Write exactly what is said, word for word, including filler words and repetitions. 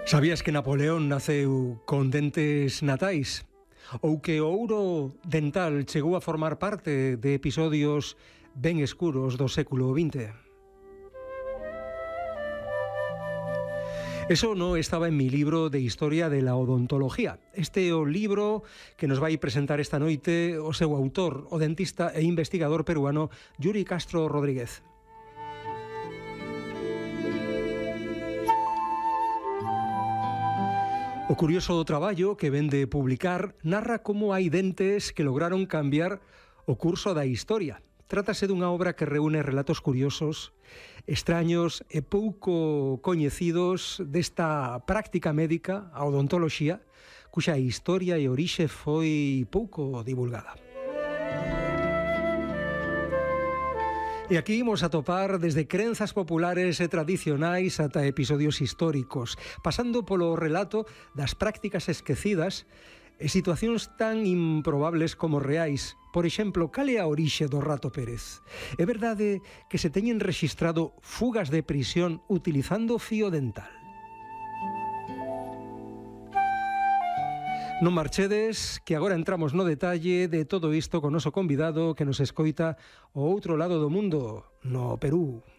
Sabías que Napoleón naceu con dentes natais? Ou que o ouro dental chegou a formar parte de episodios ben escuros do século vinte? Eso no estaba en mi libro de Historia de la Odontología. Este é o libro que nos vai presentar esta noite o seu autor, o dentista e investigador peruano Yuri Castro Rodríguez. O curioso traballo que ven de publicar narra como hai dentes que lograron cambiar o curso da historia. Trátase dunha obra que reúne relatos curiosos, extraños e pouco coñecidos desta práctica médica, a odontoloxía, cuxa historia e orixe foi pouco divulgada. E aquí imos a topar desde crenzas populares e tradicionais ata episodios históricos, pasando polo relato das prácticas esquecidas e situacións tan improbables como reais. Por exemplo, cal é a orixe do Rato Pérez? É verdade que se teñen rexistrado fugas de prisión utilizando fío dental? Non marchedes, que agora entramos no detalle de todo isto con noso convidado que nos escoita ao outro lado do mundo, no Perú.